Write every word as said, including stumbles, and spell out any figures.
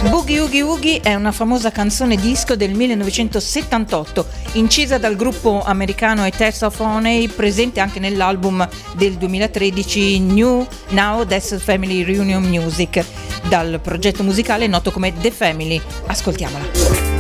Boogie Oogie Oogie è una famosa canzone disco del millenovecentosettantotto, incisa dal gruppo americano A Tales of Honey, presente anche nell'album del duemilatredici New Now That's Family Reunion Music, dal progetto musicale noto come The Family. Ascoltiamola.